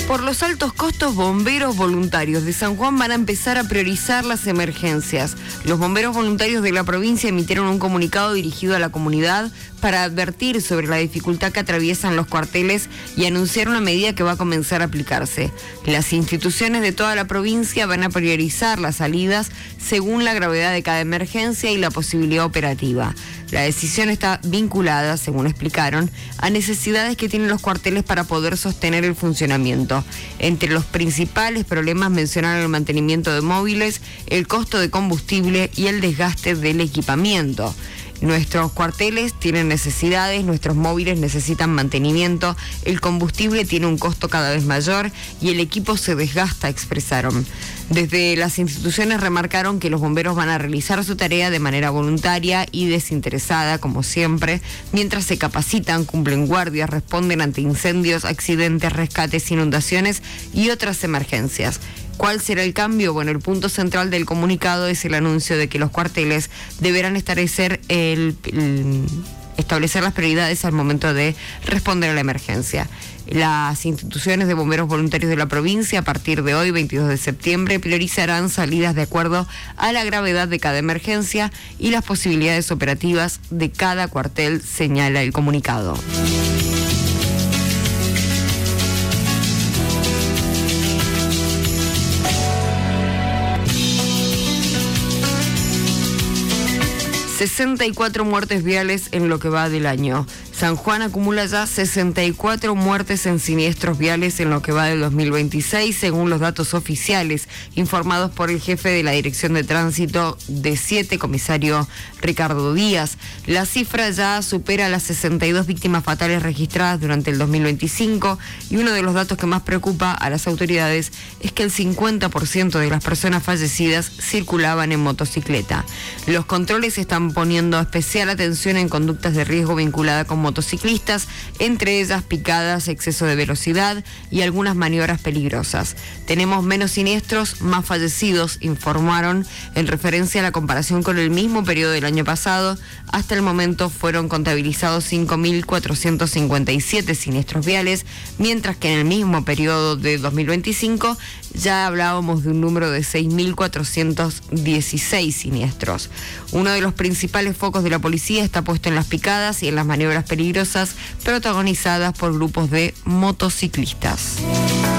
Por los altos costos, bomberos voluntarios de San Juan van a empezar a priorizar las emergencias. Los bomberos voluntarios de la provincia emitieron un comunicado dirigido a la comunidad para advertir sobre la dificultad que atraviesan los cuarteles y anunciar una medida que va a comenzar a aplicarse. Las instituciones de toda la provincia van a priorizar las salidas según la gravedad de cada emergencia y la posibilidad operativa. La decisión está vinculada, según explicaron, a necesidades que tienen los cuarteles para poder sostener el funcionamiento. Entre los principales problemas mencionaron el mantenimiento de móviles, el costo de combustible y el desgaste del equipamiento. Nuestros cuarteles tienen necesidades, nuestros móviles necesitan mantenimiento, el combustible tiene un costo cada vez mayor y el equipo se desgasta, expresaron. Desde las instituciones remarcaron que los bomberos van a realizar su tarea de manera voluntaria y desinteresada, como siempre, mientras se capacitan, cumplen guardias, responden ante incendios, accidentes, rescates, inundaciones y otras emergencias. ¿Cuál será el cambio? Bueno, el punto central del comunicado es el anuncio de que los cuarteles deberán establecer las prioridades al momento de responder a la emergencia. Las instituciones de bomberos voluntarios de la provincia, a partir de hoy, 22 de septiembre, priorizarán salidas de acuerdo a la gravedad de cada emergencia y las posibilidades operativas de cada cuartel, señala el comunicado. ...64 muertes viales en lo que va del año. San Juan acumula ya 64 muertes en siniestros viales en lo que va del 2026, según los datos oficiales informados por el jefe de la Dirección de Tránsito de 7, comisario Ricardo Díaz. La cifra ya supera las 62 víctimas fatales registradas durante el 2025 y uno de los datos que más preocupa a las autoridades es que el 50% de las personas fallecidas circulaban en motocicleta. Los controles están poniendo especial atención en conductas de riesgo vinculadas con motociclistas, entre ellas picadas, exceso de velocidad y algunas maniobras peligrosas. Tenemos menos siniestros, más fallecidos, informaron en referencia a la comparación con el mismo periodo del año pasado. Hasta el momento fueron contabilizados 5.457 siniestros viales, mientras que en el mismo periodo de 2025 ya hablábamos de un número de 6.416 siniestros. Uno de los principales focos de la policía está puesto en las picadas y en las maniobras peligrosas protagonizadas por grupos de motociclistas.